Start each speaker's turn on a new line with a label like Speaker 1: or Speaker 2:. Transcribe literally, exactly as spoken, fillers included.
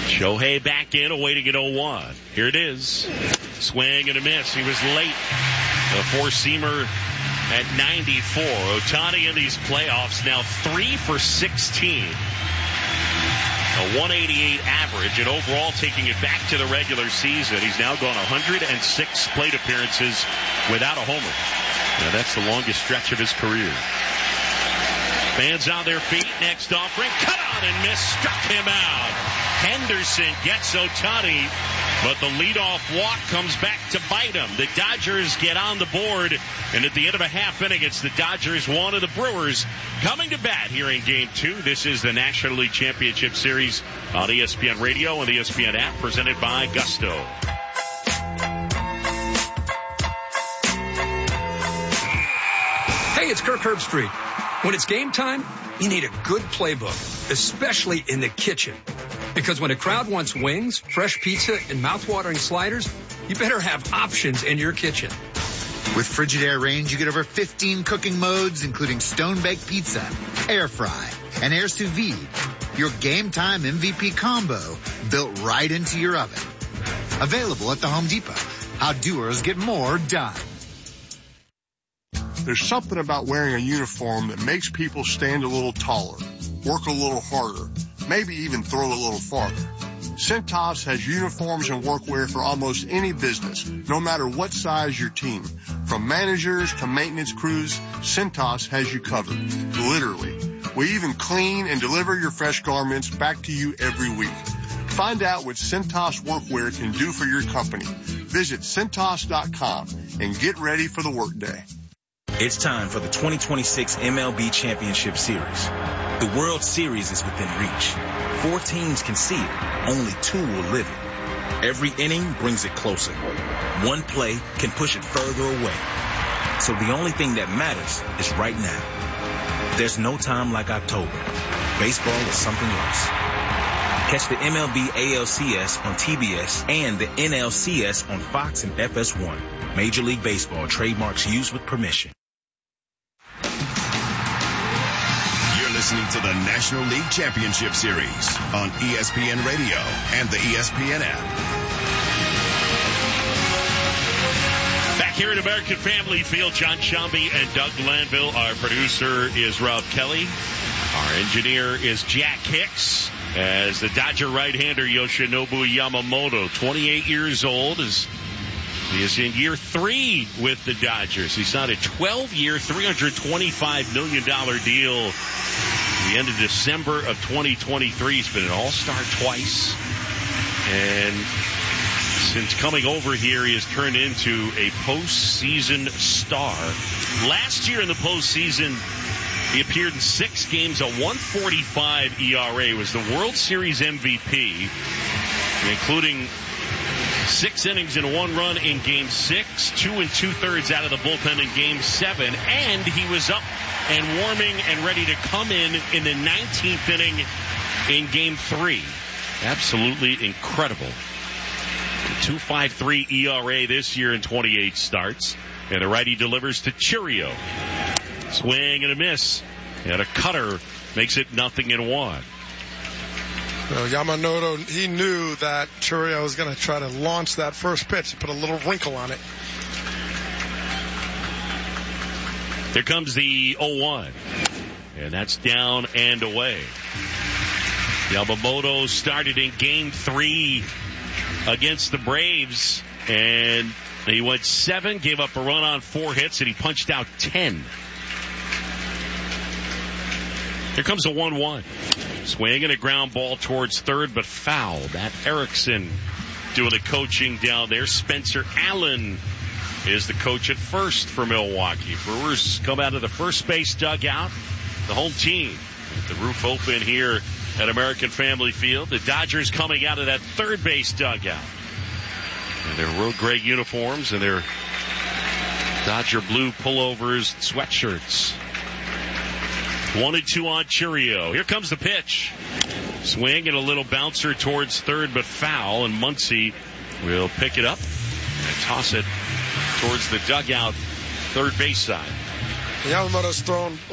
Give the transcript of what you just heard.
Speaker 1: Shohei back in, awaiting at oh one. Here it is. Swing and a miss. He was late. The four-seamer at ninety-four. Ohtani in these playoffs now three for sixteen. A one eighty-eight average, and overall taking it back to the regular season. He's now gone one hundred six plate appearances without a homer. Now that's the longest stretch of his career. Fans on their feet. Next offering. Cut on and miss. Struck him out. Henderson gets Ohtani, but the leadoff walk comes back to bite him. The Dodgers get on the board, and at the end of a half inning, it's the Dodgers one of the Brewers coming to bat here in Game two. This is the National League Championship Series on E S P N Radio and the E S P N app, presented by Gusto.
Speaker 2: Hey, it's Kirk Herbstreit. When it's game time, you need a good playbook, especially in the kitchen. Because when a crowd wants wings, fresh pizza, and mouth-watering sliders, you better have options in your kitchen.
Speaker 3: With Frigidaire Range, you get over fifteen cooking modes, including stone-baked pizza, air fry, and air sous vide. Your game-time M V P combo built right into your oven. Available at the Home Depot. How doers get more done.
Speaker 4: There's something about wearing a uniform that makes people stand a little taller, work a little harder, maybe even throw a little farther. Cintas has uniforms and workwear for almost any business, no matter what size your team. From managers to maintenance crews, Cintas has you covered. Literally. We even clean and deliver your fresh garments back to you every week. Find out what Cintas workwear can do for your company. Visit Cintas dot com and get ready for the workday.
Speaker 5: It's time for the twenty twenty-six M L B Championship Series. The World Series is within reach. Four teams can see it. Only two will live it. Every inning brings it closer. One play can push it further away. So the only thing that matters is right now. There's no time like October. Baseball is something else. Catch the M L B A L C S on T B S and the N L C S on Fox and F S one. Major League Baseball trademarks used with permission.
Speaker 6: Listening to the National League Championship Series on E S P N Radio and the E S P N app.
Speaker 1: Back here at American Family Field, John Shambi and Doug Glanville. Our producer is Rob Kelly. Our engineer is Jack Hicks. As the Dodger right-hander Yoshinobu Yamamoto, twenty-eight years old, is he is in year three with the Dodgers. He signed a twelve-year, three hundred twenty-five million dollars deal at the end of December of twenty twenty-three. He's been an all-star twice. And since coming over here, he has turned into a postseason star. Last year in the postseason, he appeared in six games, a one forty-five E R A, was the World Series M V P, including six innings and one run in Game six, two and two-thirds out of the bullpen in Game seven, and he was up and warming and ready to come in in the nineteenth inning in Game three. Absolutely incredible. two point five three E R A this year in twenty-eight starts, and the righty delivers to Chourio. Swing and a miss, and a cutter makes it nothing in one.
Speaker 7: Well, Yamamoto, he knew that Chourio was going to try to launch that first pitch and put a little wrinkle on it.
Speaker 1: Here comes the oh one, and that's down and away. Yamamoto started in Game three against the Braves, and he went seven, gave up a run on four hits, and he punched out ten. Here comes the one one. Swing and a ground ball towards third, but foul. Matt Erickson doing the coaching down there. Spencer Allen is the coach at first for Milwaukee. Brewers come out of the first base dugout. The home team with the roof open here at American Family Field. The Dodgers coming out of that third base dugout. And their road gray uniforms and their Dodger blue pullovers, sweatshirts. One and two on Chourio. Here comes the pitch. Swing and a little bouncer towards third, but foul, and Muncy will pick it up and toss it towards the dugout, third base side.
Speaker 7: Yamamoto's thrown